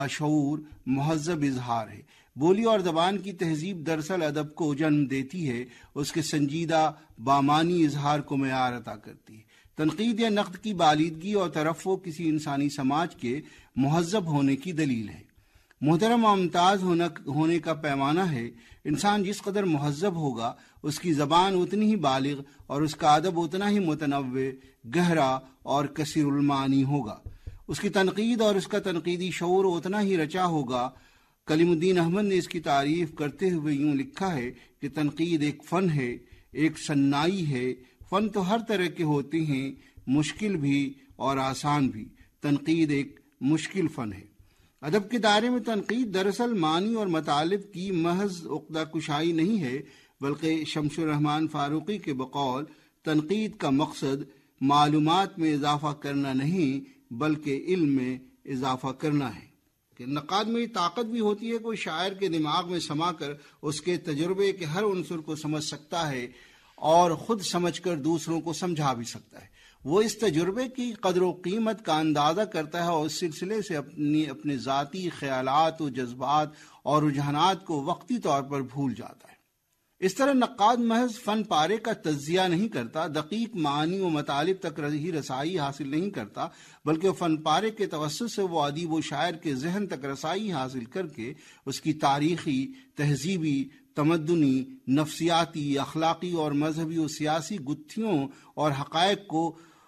شعور مہذب اظہار ہے۔ بولی اور زبان کی تہذیب دراصل ادب کو جنم دیتی ہے، اس کے سنجیدہ بامانی اظہار کو معیار عطا کرتی ہے۔ تنقید یا نقد کی بالیدگی اور ترفع کسی انسانی سماج کے مہذب ہونے کی دلیل ہے۔ محترم و ممتاز ہونے کا پیمانہ ہے۔ انسان جس قدر مہذب ہوگا، اس کی زبان اتنی ہی بالغ اور اس کا ادب اتنا ہی متنوع، گہرا اور کثیر المعانی ہوگا۔ اس کی تنقید اور اس کا تنقیدی شعور اتنا ہی رچا ہوگا۔ کلیم الدین احمد نے اس کی تعریف کرتے ہوئے یوں لکھا ہے کہ تنقید ایک فن ہے، ایک صنائی ہے۔ فن تو ہر طرح کے ہوتے ہیں، مشکل بھی اور آسان بھی۔ تنقید ایک مشکل فن ہے۔ ادب کے دائرے میں تنقید دراصل معنی اور مطالب کی محض عقدہ کشائی نہیں ہے، بلکہ شمس الرحمن فاروقی کے بقول تنقید کا مقصد معلومات میں اضافہ کرنا نہیں بلکہ علم میں اضافہ کرنا ہے۔ کہ نقاد میں یہ طاقت بھی ہوتی ہے کہ وہ شاعر کے دماغ میں سما کر اس کے تجربے کے ہر عنصر کو سمجھ سکتا ہے اور خود سمجھ کر دوسروں کو سمجھا بھی سکتا ہے۔ وہ اس تجربے کی قدر و قیمت کا اندازہ کرتا ہے اور اس سلسلے سے اپنے ذاتی خیالات و جذبات اور رجحانات کو وقتی طور پر بھول جاتا ہے۔ اس طرح نقاد محض فن پارے کا تجزیہ نہیں کرتا، دقیق معانی و مطالب تک رسائی حاصل نہیں کرتا، بلکہ فن پارے کے توسط سے وہ ادیب و شاعر کے ذہن تک رسائی حاصل کر کے اس کی تاریخی، تہذیبی، تمدنی، نفسیاتی، اخلاقی اور مذہبی و سیاسی گتھیوں اور حقائق کو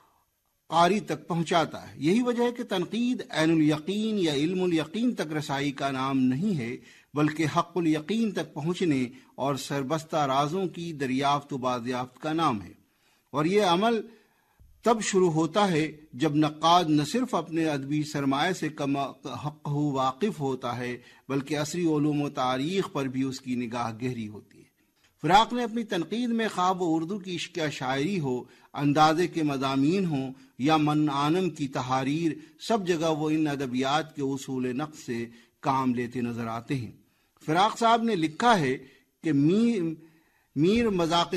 قاری تک پہنچاتا ہے۔ یہی وجہ ہے کہ تنقید عین الیقین یا علم الیقین تک رسائی کا نام نہیں ہے، بلکہ حق الیقین تک پہنچنے اور سربستہ رازوں کی دریافت و بازیافت کا نام ہے۔ اور یہ عمل تب شروع ہوتا ہے جب نقاد نہ صرف اپنے ادبی سرمایہ سے کم حق واقف ہوتا ہے، بلکہ عصری علوم و تاریخ پر بھی اس کی نگاہ گہری ہوتی ہے۔ فراق نے اپنی تنقید میں خواب و اردو کی عشق شاعری ہو، اندازے کے مضامین ہوں یا من آنم کی تحاریر، سب جگہ وہ ان ادبیات کے اصول نقد سے کام لیتے نظر آتے ہیں۔ فراق صاحب نے لکھا ہے کہ میرا مذاق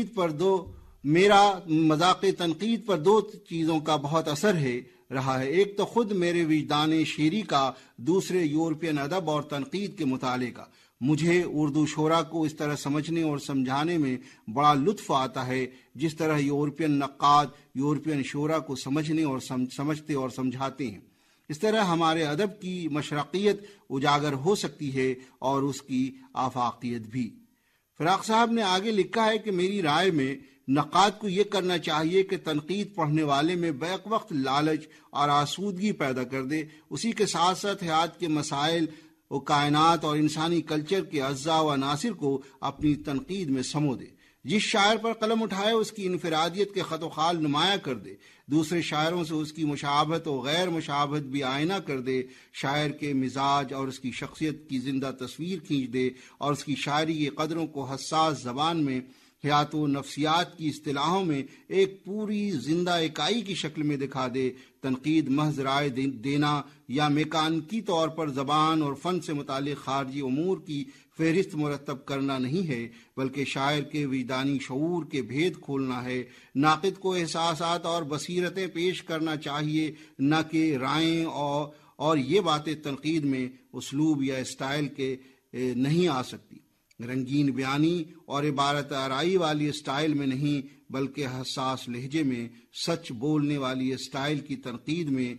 تنقید پر دو چیزوں کا بہت اثر رہا ہے، ایک تو خود میرے وجدان شعری کا، دوسرے یورپین ادب اور تنقید کے مطالعے کا۔ مجھے اردو شعراء کو اس طرح سمجھنے اور سمجھانے میں بڑا لطف آتا ہے جس طرح یورپین نقاد یورپین شعراء کو سمجھنے اور سمجھتے اور سمجھاتے ہیں۔ اس طرح ہمارے ادب کی مشرقیت اجاگر ہو سکتی ہے اور اس کی آفاقیت بھی۔ فراق صاحب نے آگے لکھا ہے کہ میری رائے میں نقاد کو یہ کرنا چاہیے کہ تنقید پڑھنے والے میں بیک وقت لالچ اور آسودگی پیدا کر دے، اسی کے ساتھ ساتھ حیات کے مسائل و کائنات اور انسانی کلچر کے اجزاء و عناصر کو اپنی تنقید میں سمو دے۔ جس شاعر پر قلم اٹھائے اس کی انفرادیت کے خط و خال نمایاں کر دے، دوسرے شاعروں سے اس کی مشابہت و غیر مشابہت بھی آئینہ کر دے، شاعر کے مزاج اور اس کی شخصیت کی زندہ تصویر کھینچ دے اور اس کی شاعری کی قدروں کو حساس زبان میں، حیات و نفسیات کی اصطلاحوں میں ایک پوری زندہ اکائی کی شکل میں دکھا دے۔ تنقید محض رائے دینا یا میکانیکی طور پر زبان اور فن سے متعلق خارجی امور کی فہرست مرتب کرنا نہیں ہے، بلکہ شاعر کے وجدانی شعور کے بھید کھولنا ہے۔ ناقد کو احساسات اور بصیرتیں پیش کرنا چاہیے، نہ کہ رائیں، اور یہ باتیں تنقید میں اسلوب یا اسٹائل کے نہیں آ سکتی۔ رنگین بیانی اور عبارت آرائی والی اسٹائل میں نہیں، بلکہ حساس لہجے میں سچ بولنے والی اسٹائل کی تنقید میں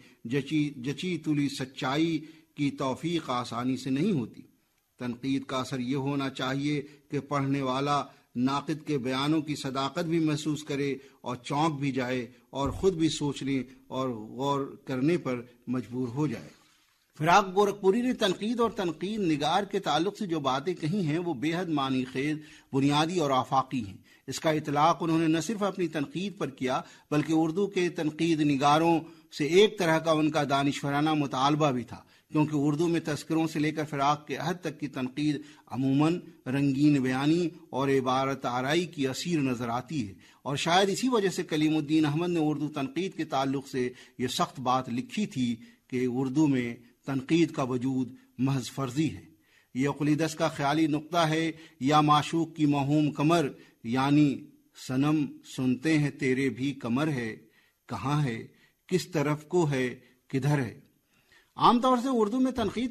جچی تلی سچائی کی توفیق آسانی سے نہیں ہوتی۔ تنقید کا اثر یہ ہونا چاہیے کہ پڑھنے والا ناقد کے بیانوں کی صداقت بھی محسوس کرے اور چونک بھی جائے اور خود بھی سوچ لے اور غور کرنے پر مجبور ہو جائے۔ فراق گورکھپوری نے تنقید اور تنقید نگار کے تعلق سے جو باتیں کہی ہیں وہ بے حد معنی خیز، بنیادی اور آفاقی ہیں۔ اس کا اطلاق انہوں نے نہ صرف اپنی تنقید پر کیا بلکہ اردو کے تنقید نگاروں سے ایک طرح کا ان کا دانشورانہ مطالبہ بھی تھا، کیونکہ اردو میں تذکروں سے لے کر فراق کے عہد تک کی تنقید عموماً رنگین بیانی اور عبارت آرائی کی اسیر نظر آتی ہے، اور شاید اسی وجہ سے کلیم الدین احمد نے اردو تنقید کے تعلق سے یہ سخت بات لکھی تھی کہ اردو میں تنقید کا وجود محض فرضی ہے۔ یہ اقلیدس کا خیالی نقطہ ہے یا معشوق کی موہوم کمر، یعنی صنم سنتے ہیں تیرے بھی کمر ہے، کہاں ہے، کس طرف کو ہے، کدھر ہے۔ عام طور سے اردو میں تنقید